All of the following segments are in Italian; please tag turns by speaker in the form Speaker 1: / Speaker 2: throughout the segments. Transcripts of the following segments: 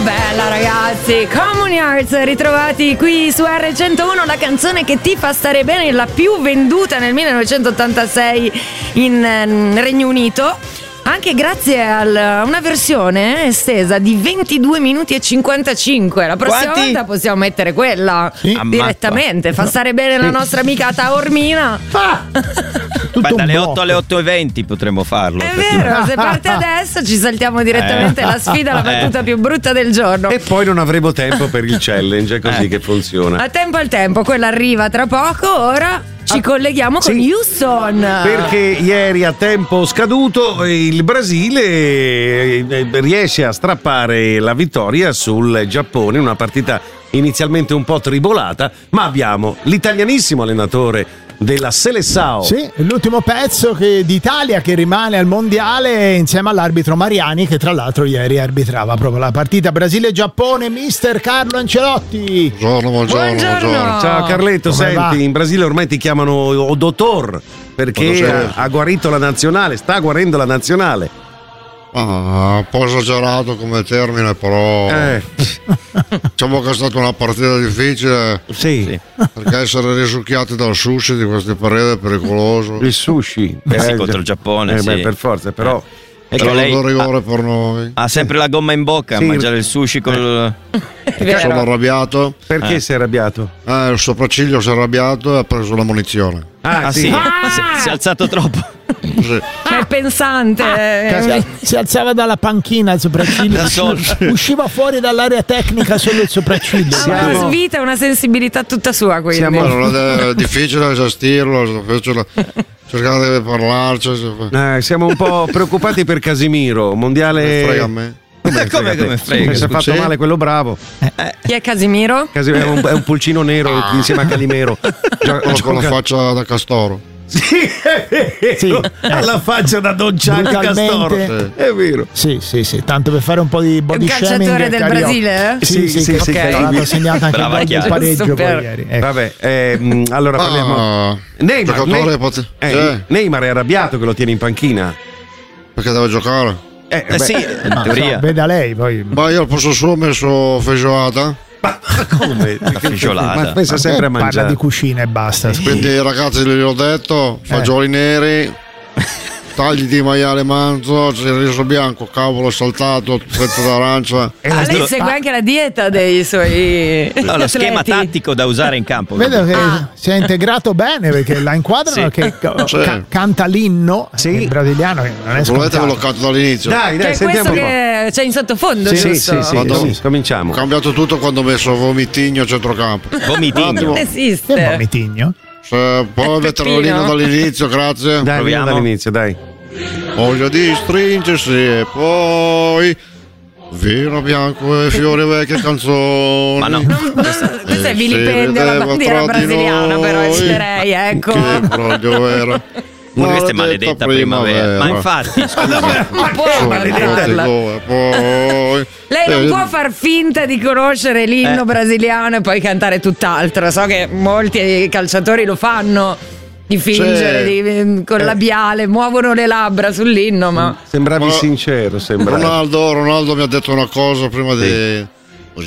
Speaker 1: bella, ragazzi. Common Hearts, ritrovati qui su R101, la canzone che ti fa stare bene, la più venduta nel 1986 in Regno Unito. Anche grazie a una versione estesa di 22 minuti e 55. La prossima volta possiamo mettere quella direttamente. Fa stare bene la nostra amica Taormina.
Speaker 2: Dalle 8 alle 8:20 potremmo farlo.
Speaker 1: È vero, se parte adesso ci saltiamo direttamente la sfida, la battuta più brutta del giorno.
Speaker 3: E poi non avremo tempo per il challenge, è così che funziona.
Speaker 1: A tempo al tempo, quella arriva tra poco. Ora ci colleghiamo con Houston.
Speaker 3: Perché ieri a tempo scaduto il Brasile riesce a strappare la vittoria sul Giappone, una partita inizialmente un po' tribolata, ma abbiamo l'italianissimo allenatore della Seleção.
Speaker 4: Sì, l'ultimo pezzo d'Italia che rimane al mondiale insieme all'arbitro Mariani, che tra l'altro ieri arbitrava proprio la partita Brasile-Giappone, mister Carlo Ancelotti.
Speaker 3: Buongiorno. Ciao Carletto,
Speaker 4: Come
Speaker 3: senti,
Speaker 4: va?
Speaker 3: in Brasile ormai ti chiamano dottor perché ha guarito la nazionale, sta guarendo la nazionale.
Speaker 5: Un po' esagerato come termine, però diciamo che è stata una partita difficile.
Speaker 3: Sì.
Speaker 5: Perché essere risucchiati dal sushi di queste pareti è pericoloso.
Speaker 3: Il sushi
Speaker 2: contro il Giappone, sì.
Speaker 3: per forza, però
Speaker 2: Ecco, lei
Speaker 5: rigore per noi.
Speaker 2: ha sempre la gomma in bocca a mangiare il sushi con
Speaker 5: Sono arrabbiato.
Speaker 3: Perché sei arrabbiato?
Speaker 5: Il sopracciglio si è arrabbiato e ha preso la munizione.
Speaker 2: Si è alzato troppo.
Speaker 5: Sì.
Speaker 1: Ma è pensante.
Speaker 4: Si alzava dalla panchina il sopracciglio, usciva fuori dall'area tecnica solo il sopracciglio.
Speaker 1: Ha una svita e una sensibilità tutta sua, quindi.
Speaker 5: È difficile gestirlo, è difficile cercare di parlarci.
Speaker 3: Siamo un po' preoccupati per Casimiro, mondiale.
Speaker 5: Frega a me.
Speaker 2: Come frega?
Speaker 3: Si è fatto male quello bravo.
Speaker 1: Chi è Casimiro?
Speaker 3: Casimiro è un pulcino nero insieme a Calimero.
Speaker 5: Con la faccia da castoro.
Speaker 3: Sì, alla faccia da Don Gianni Castoro. È vero.
Speaker 4: Sì, tanto per fare un po' di body
Speaker 1: Un
Speaker 4: shaming.
Speaker 1: calciatore del Brasile?
Speaker 4: Sì,
Speaker 1: ok.
Speaker 4: tra l'altro ha segnato anche
Speaker 2: Brava,
Speaker 4: il
Speaker 2: chiaro.
Speaker 4: pareggio poi
Speaker 1: Super.
Speaker 4: ieri. Ecco.
Speaker 3: Vabbè, allora parliamo. Neymar è arrabbiato che lo tiene in panchina.
Speaker 5: Perché deve giocare?
Speaker 2: Sì, in teoria.
Speaker 4: Veda lei poi.
Speaker 5: Ma io al posto suo ho messo feijoada.
Speaker 3: Ma come?
Speaker 2: La feijoada.
Speaker 3: Ma pensa sempre a
Speaker 4: Parla
Speaker 3: mangiare.
Speaker 4: di cucina e basta.
Speaker 5: Quindi ai ragazzi gli ho detto: fagioli neri, tagli di maiale manzo, riso bianco, cavolo saltato, fetta d'arancia.
Speaker 1: Lei segue anche la dieta dei suoi
Speaker 2: Lo schema
Speaker 1: atleti.
Speaker 2: tattico da usare in campo.
Speaker 4: Vedo che si è integrato bene perché la inquadrano che canta l'inno il brasiliano, che non è
Speaker 5: Volete ve lo
Speaker 4: scontato.
Speaker 5: canto dall'inizio?
Speaker 3: Dai,
Speaker 1: Che è
Speaker 3: sentiamo
Speaker 1: questo
Speaker 3: un po'.
Speaker 1: che c'è in sottofondo,
Speaker 3: Sì,
Speaker 1: giusto?
Speaker 3: cominciamo.
Speaker 5: Ho cambiato tutto quando ho messo vomitigno a centrocampo.
Speaker 2: Vomitigno.
Speaker 4: Che
Speaker 1: Esiste.
Speaker 4: vomitigno?
Speaker 5: Poi mettere l'ino dall'inizio, grazie.
Speaker 3: Dai,
Speaker 2: Proviamo.
Speaker 3: dall'inizio, dai.
Speaker 5: Voglia di stringersi e poi vino bianco e fiori vecchie canzoni.
Speaker 2: Ma no.
Speaker 1: Questo è vilipendio alla bandiera brasiliana, però esterei, ecco.
Speaker 5: Che broglio era.
Speaker 2: Questa è maledetta primavera. Ma infatti,
Speaker 1: Ma può maledettarla.
Speaker 5: Poi
Speaker 1: Lei non può far finta di conoscere l'inno brasiliano e poi cantare tutt'altro. So che molti calciatori lo fanno, di fingere con labiale, muovono le labbra sull'inno, ma
Speaker 3: Sembravi sincero, sembravi.
Speaker 5: Ronaldo mi ha detto una cosa prima di.
Speaker 3: Ma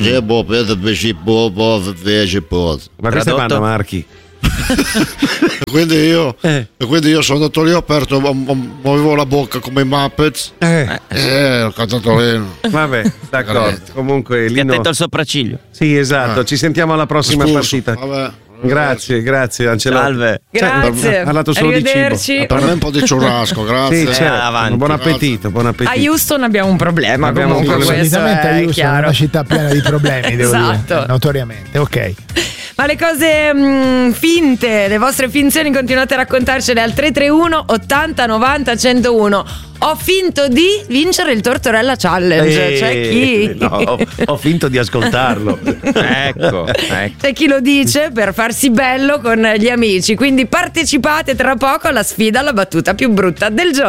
Speaker 3: questa è Vanna Marchi.
Speaker 5: Quindi io sono andato lì, ho aperto, muovevo la bocca come i Muppets. Ho cantato l'inno.
Speaker 3: Vabbè, d'accordo. Comunque
Speaker 2: stia attento al sopracciglio.
Speaker 3: Sì, esatto. Ci sentiamo alla prossima
Speaker 5: Espulso.
Speaker 3: partita.
Speaker 5: Vabbè.
Speaker 3: Grazie Ancelotti.
Speaker 2: Salve.
Speaker 1: grazie.
Speaker 3: Ha parlato solo di cibo.
Speaker 1: Arrivederci.
Speaker 5: Per me un po' di churrasco, grazie.
Speaker 3: Sì, certo.
Speaker 2: avanti.
Speaker 3: Buon appetito, buon
Speaker 1: A
Speaker 3: appetito.
Speaker 1: Houston abbiamo un problema.
Speaker 3: Abbiamo un
Speaker 1: Comunque,
Speaker 3: problema.
Speaker 1: questo
Speaker 4: Solitamente
Speaker 1: è
Speaker 4: Houston è
Speaker 1: chiaro.
Speaker 4: una città piena di problemi, devo
Speaker 1: Esatto.
Speaker 4: dire, notoriamente. Ok.
Speaker 1: Ma le cose finte, le vostre finzioni continuate a raccontarcele al 331 80 90 101. Ho finto di vincere il Tortorella Challenge. C'è chi?
Speaker 3: No, ho finto di ascoltarlo.
Speaker 2: Ecco.
Speaker 1: C'è chi lo dice per farsi bello con gli amici. Quindi partecipate tra poco alla sfida alla battuta più brutta del giorno.